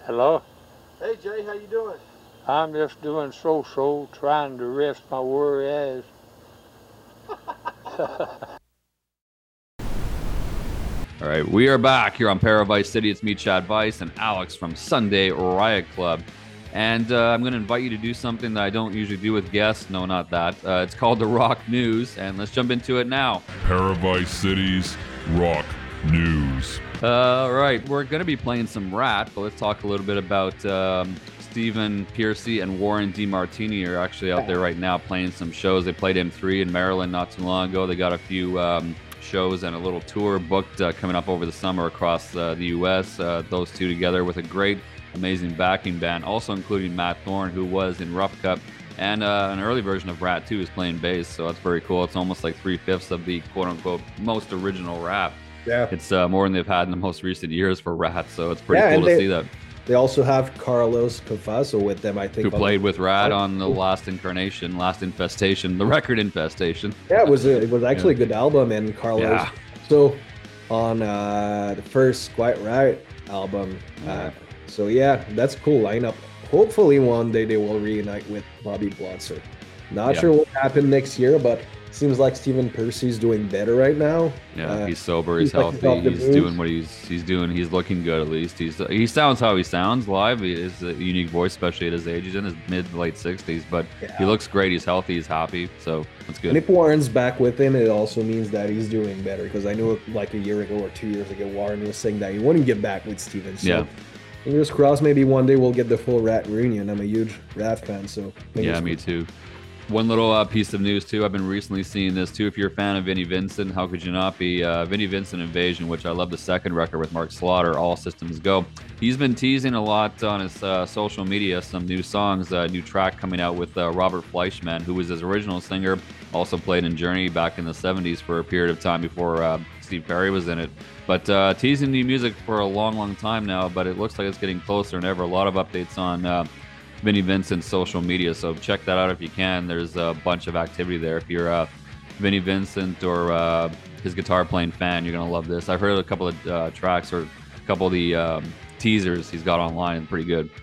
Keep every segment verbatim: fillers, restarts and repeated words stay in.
Hello? Hey Jay, how you doing? I'm just doing so-so, trying to rest my worry ass. All right, we are back here on Paravice City. It's me, Chad Vice, and Alex from Sunday Riot Club. And uh, I'm going to invite you to do something that I don't usually do with guests. No, not that. Uh, it's called the Rock News, and let's jump into it now. Paravice City's Rock News. Uh, all right, we're going to be playing some Rat, but let's talk a little bit about um, Stephen Pearcy and Warren DeMartini are actually out there right now playing some shows. They played M three in Maryland not too long ago. They got a few um, shows and a little tour booked uh, coming up over the summer across uh, the U S. Uh, those two together with a great, amazing backing band, also including Matt Thorne, who was in Rough Cup, and uh, an early version of Rat two is playing bass, so that's very cool. It's almost like three-fifths of the quote-unquote most original Rat. Yeah, it's uh, more than they've had in the most recent years for Rat, so it's pretty yeah, cool to they, see that. They also have Carlos Cafasso with them, I think. Who played with Rat on the last incarnation, last infestation, the record infestation. Yeah, it was a, it was actually yeah. a good album, and Carlos. Yeah. So on uh, the first Quiet Riot album. Uh, so yeah, that's a cool lineup. Hopefully one day they will reunite with Bobby Blotzer. Not yeah. sure what happened next year, but seems like Stephen Pearcy's doing better right now. Yeah, uh, he's sober, he's, he's healthy, like he's doing what he's he's doing. He's looking good at least. He's he sounds how he sounds live. He has a unique voice, especially at his age. He's in his mid late sixties, but yeah. he looks great. He's healthy. He's happy. So that's good. And if Warren's back with him, it also means that he's doing better. Because I knew like a year ago or two years ago, Warren was saying that he wouldn't get back with Stephen. So yeah. fingers crossed. Maybe one day we'll get the full Rat reunion. I'm a huge Rat fan, so yeah, me too. One little uh, piece of news, too. I've been recently seeing this, too. If you're a fan of Vinnie Vincent, how could you not be? Uh, Vinnie Vincent Invasion, which I love the second record with Mark Slaughter, All Systems Go. He's been teasing a lot on his uh, social media, some new songs, a uh, new track coming out with uh, Robert Fleischman, who was his original singer, also played in Journey back in the seventies for a period of time before uh, Steve Perry was in it. But uh, teasing new music for a long, long time now, but it looks like it's getting closer than ever. A lot of updates on Uh, Vinnie Vincent's social media, so check that out if you can. There's a bunch of activity there. If you're a Vinnie Vincent or uh, his guitar playing fan, you're gonna love this. I've heard a couple of uh, tracks or a couple of the um, teasers he's got online, and pretty good.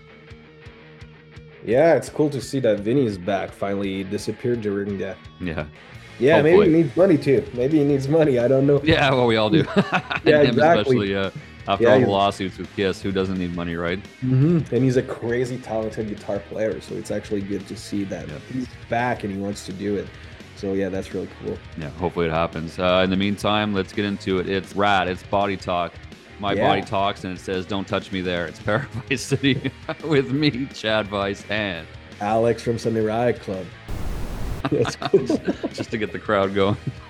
Yeah, it's cool to see that Vinny is back. Finally, he disappeared during that. Yeah. Yeah, Hopefully. Maybe he needs money too. Maybe he needs money. I don't know. Yeah, well, we all do. Yeah, him exactly. Especially uh, after yeah, all the lawsuits with Kiss, who doesn't need money, right? Mm-hmm. And he's a crazy talented guitar player, so it's actually good to see that yeah. he's back and he wants to do it. So yeah, that's really cool. Yeah, hopefully it happens. Uh, in the meantime, let's get into it. It's Rat. It's Body Talk. My yeah. body talks, and it says, "Don't touch me there." It's Paravice City with me, Chad Vice, and Alex from Sunday Riot Club. That's cool. Just to get the crowd going.